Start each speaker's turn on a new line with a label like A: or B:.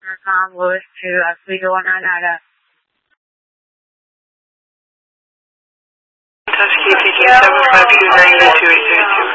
A: Lewis to Oswego 19 Ida.
B: Tusky, TQ 752 982 832.